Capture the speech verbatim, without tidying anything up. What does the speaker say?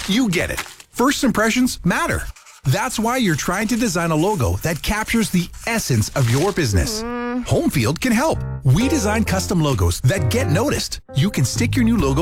You get it. First impressions matter. That's why you're trying to design a logo that captures the essence of your business. Homefield can help. We design custom logos that get noticed. You can stick your new logo